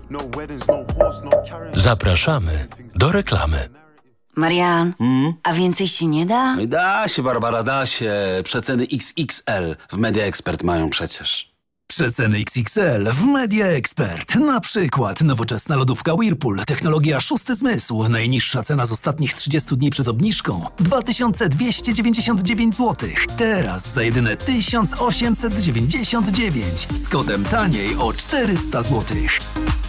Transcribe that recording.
Zapraszamy do reklamy. Marian, a więcej się nie da? Da się, Barbara, da się. Przeceny XXL w Media Expert mają przecież. Przeceny XXL w Media Expert. Na przykład nowoczesna lodówka Whirlpool, technologia szósty zmysł. Najniższa cena z ostatnich 30 dni przed obniżką 2299 zł. Teraz za jedyne 1899 z kodem taniej o 400 zł.